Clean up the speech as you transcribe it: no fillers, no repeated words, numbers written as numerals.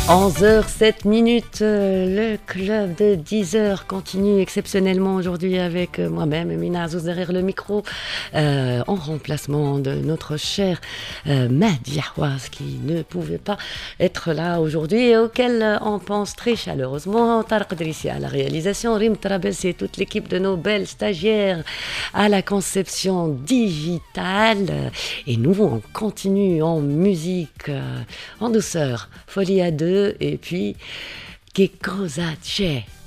11h07, le club de 10h continue exceptionnellement aujourd'hui avec moi-même, Mina Azouz derrière le micro, en remplacement de notre cher Mehdi Ahouaz qui ne pouvait pas être là aujourd'hui et auquel on pense très chaleureusement. Tarek Drissi à la réalisation, Rim Trabelsi et toute l'équipe de nos belles stagiaires à la conception digitale. Et nous, on continue en musique, en douceur, folie à deux. Et puis, che cosa c'è?